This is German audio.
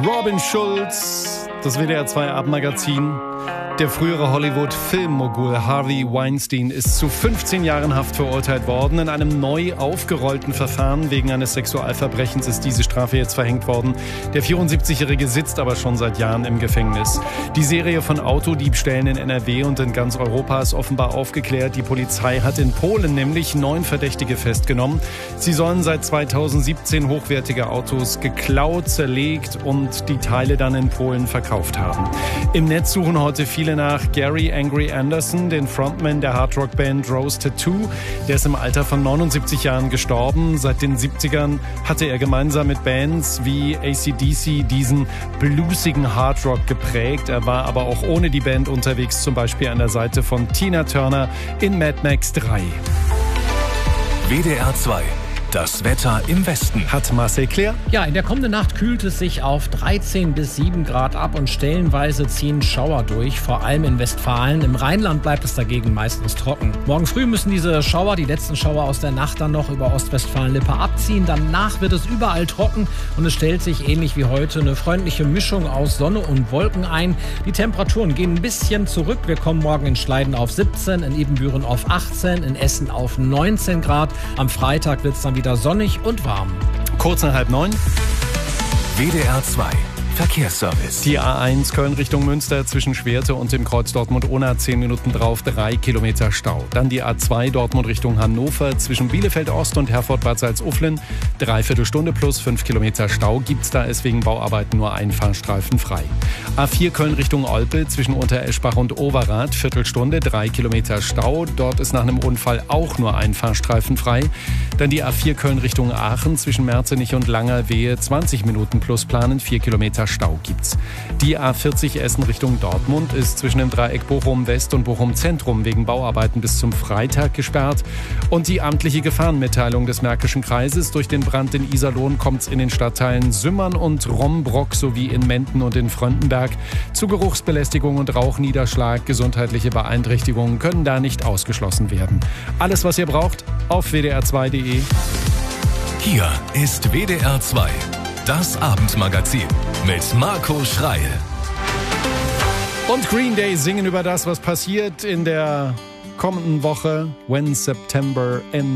Robin Schulz, das WDR 2 Abendmagazin. Der frühere Hollywood-Filmmogul Harvey Weinstein ist zu 15 Jahren Haft verurteilt worden. In einem neu aufgerollten Verfahren wegen eines Sexualverbrechens ist diese Strafe jetzt verhängt worden. Der 74-Jährige sitzt aber schon seit Jahren im Gefängnis. Die Serie von Autodiebstählen in NRW und in ganz Europa ist offenbar aufgeklärt. Die Polizei hat in Polen nämlich 9 Verdächtige festgenommen. Sie sollen seit 2017 hochwertige Autos geklaut, zerlegt und die Teile dann in Polen verkauft haben. Im Netz suchen heute viele nach Gary Angry Anderson, den Frontman der Hardrock-Band Rose Tattoo. Der ist im Alter von 79 Jahren gestorben. Seit den 70ern hatte er gemeinsam mit Bands wie AC/DC diesen bluesigen Hardrock geprägt. Er war aber auch ohne die Band unterwegs, zum Beispiel an der Seite von Tina Turner in Mad Max 3. WDR 2. Das Wetter im Westen. Hat Marcel Claire? Ja, in der kommenden Nacht kühlt es sich auf 13 bis 7 Grad ab und stellenweise ziehen Schauer durch, vor allem in Westfalen. Im Rheinland bleibt es dagegen meistens trocken. Morgen früh müssen diese Schauer, die letzten Schauer aus der Nacht, dann noch über Ostwestfalen-Lippe abziehen. Danach wird es überall trocken und es stellt sich ähnlich wie heute eine freundliche Mischung aus Sonne und Wolken ein. Die Temperaturen gehen ein bisschen zurück. Wir kommen morgen in Schleiden auf 17, in Ibbenbüren auf 18, in Essen auf 19 Grad. Am Freitag wird es dann wieder sonnig und warm. Kurz nach 8:30. WDR 2. Verkehrsservice. Die A1 Köln Richtung Münster zwischen Schwerte und dem Kreuz Dortmund-Unna 10 Minuten drauf, 3 Kilometer Stau. Dann die A2 Dortmund Richtung Hannover zwischen Bielefeld Ost und Herford-Bad Salzuflen. 3/4 Stunde plus 5 Kilometer Stau gibt's da, ist wegen Bauarbeiten nur ein Fahrstreifen frei. A4 Köln Richtung Olpe zwischen Untereschbach und Overath, Viertelstunde, 3 Kilometer Stau. Dort ist nach einem Unfall auch nur ein Fahrstreifen frei. Dann die A4 Köln Richtung Aachen zwischen Merzenich und Langerwehe, 20 Minuten plus planen, 4 Kilometer Stau gibt's. Die A40 Essen Richtung Dortmund ist zwischen dem Dreieck Bochum West und Bochum Zentrum wegen Bauarbeiten bis zum Freitag gesperrt. Und die amtliche Gefahrenmitteilung des Märkischen Kreises: durch den Brand in Iserlohn kommt's in den Stadtteilen Sümmern und Rombrock sowie in Menden und in Fröndenberg zu Geruchsbelästigung und Rauchniederschlag. Gesundheitliche Beeinträchtigungen können da nicht ausgeschlossen werden. Alles, was ihr braucht, auf wdr2.de. Hier ist WDR 2. Das Abendmagazin mit Marco Schreil. Und Green Day singen über das, was passiert in der kommenden Woche. When September Ends.